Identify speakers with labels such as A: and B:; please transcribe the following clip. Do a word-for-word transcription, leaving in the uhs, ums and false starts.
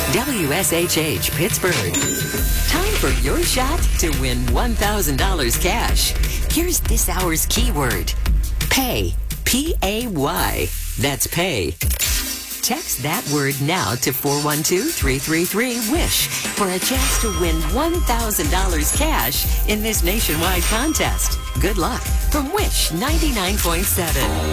A: W S H H Pittsburgh. Time for your shot to win one thousand dollars cash. Here's this hour's keyword. Pay. P A Y. That's pay. Text that word now to four one two, three three three, WISH for a chance to win one thousand dollars cash in this nationwide contest. Good luck from Wish ninety-nine point seven.